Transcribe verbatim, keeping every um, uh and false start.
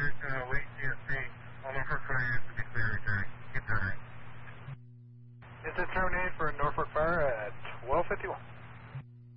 clear to uh, wait C S P. All Norfolk Fire is to be clear returning. Keep turning. It's a terminate for Norfolk Fire at twelve fifty-one.